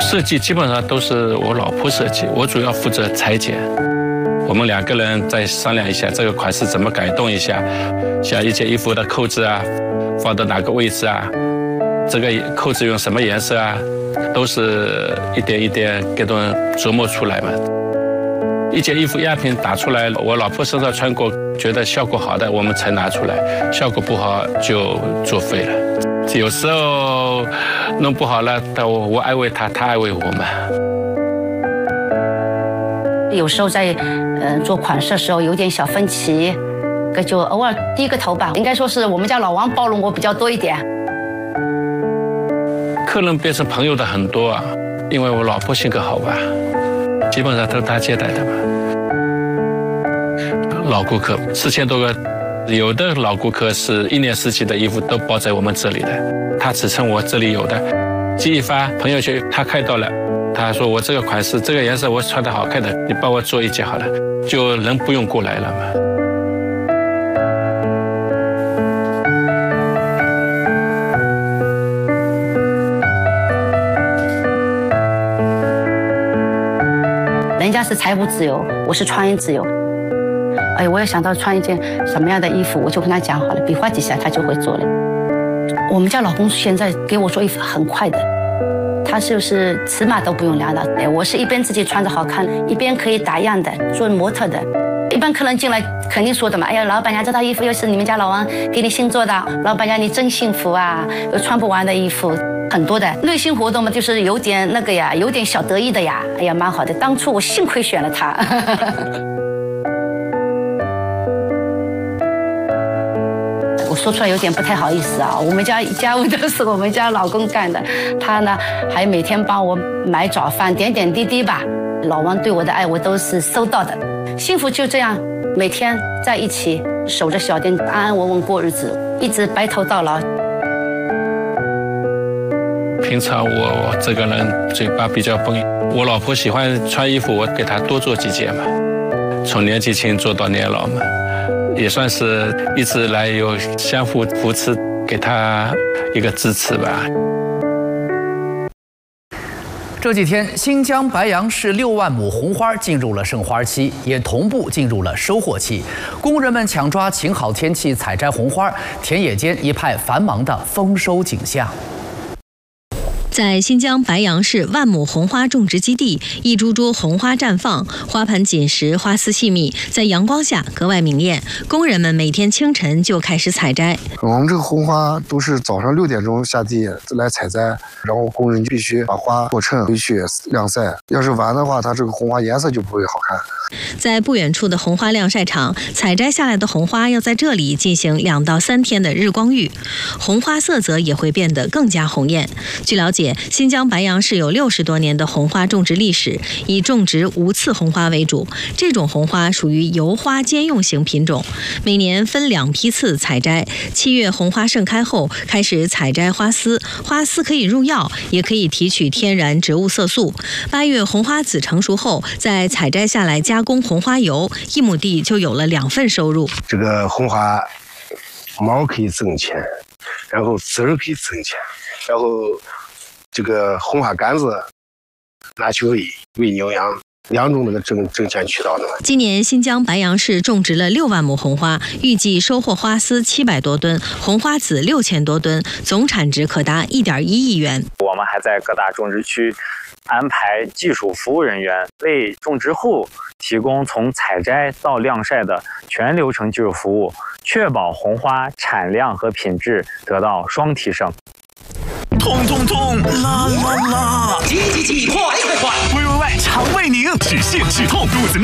设计基本上都是我老婆设计，我主要负责裁剪。我们2个人再商量一下这个款式怎么改动一下，像一件衣服的扣子啊，放到哪个位置啊，这个扣子用什么颜色啊，都是一点一点给他们琢磨出来嘛。一件衣服样品打出来，我老婆身上穿过，觉得效果好的，我们才拿出来；效果不好就作废了。有时候弄不好了，我安慰他，他安慰我嘛。 有时候在做款式的时候有点小分歧，就偶尔低个头吧。应该说是我们家老王包容我比较多一点。 客人变成朋友的很多啊，因为我老婆性格好吧，基本上都是他接待的嘛。老顾客4000多个，有的老顾客是1年4季的衣服都包在我们这里的，他只称我这里有的，寄一发朋友圈，他看到了，他说我这个款式这个颜色我穿的好看的，你帮我做一件好了，就人不用过来了嘛。 人家是财务自由，我是创意自由。哎，我也想到穿一件什么样的衣服，我就跟他讲好了，比划几下他就会做了。我们家老公现在给我做衣服很快的，他就是尺码都不用量的。我是一边自己穿着好看，一边可以打样的，做模特的。一般客人进来肯定说的嘛，哎呀，老板娘这套衣服又是你们家老王给你新做的，老板娘你真幸福啊，有穿不完的衣服。很多的内心活动嘛，就是有点那个呀，有点小得意的呀，哎呀，蛮好的。当初我幸亏选了他。我说出来有点不太好意思啊，我们家家务都是我们家老公干的，他呢还每天帮我买早饭，点点滴滴吧。老王对我的爱我都是收到的，幸福就这样每天在一起，守着小店，安安稳稳过日子，一直白头到老。 平常我这个人嘴巴比较笨，我老婆喜欢穿衣服，我给她多做几件嘛，从年纪轻做到年老嘛，也算是一直来有相互扶持，给她一个支持吧。 这几天，新疆白杨市6万亩红花进入了盛花期，也同步进入了收获期。工人们抢抓晴好天气采摘红花，田野间一派繁忙的丰收景象。 在新疆白杨市万亩红花种植基地，一株株红花绽放，花盘紧实，花丝细密，在阳光下格外明艳。工人们每天清晨就开始采摘。 我们这个红花都是早上6点钟下地来采摘，然后工人必须把花过秤回去晾晒。要是晚的话，它这个红花颜色就不会好看。 在不远处的红花晾晒场，采摘下来的红花要在这里进行2到3天的日光浴，红花色泽也会变得更加红艳。据了解，新疆白杨市有60多年的红花种植历史，以种植无刺红花为主。这种红花属于油花兼用型品种，每年分2批次采摘。7月红花盛开后，开始采摘花丝，花丝可以入药，也可以提取天然植物色素。8月红花籽成熟后，再采摘下来加工红花油，1亩地就有了2份收入。 这个红花毛可以挣钱，然后籽儿可以挣钱，然后这个红花杆子拿去喂牛羊，2种那个挣钱渠道的。 今年新疆白杨市种植了6万亩红花，预计收获花丝700多吨，红花籽6000多吨，总产值可达1.1亿元。 我们还在各大种植区安排技术服务人员，为种植户提供从采摘到晾晒的全流程技术服务，确保红花产量和品质得到双提升。 痛痛痛，啦啦啦！急急急，快快快！喂喂喂，肠胃宁，止泻止痛，肚子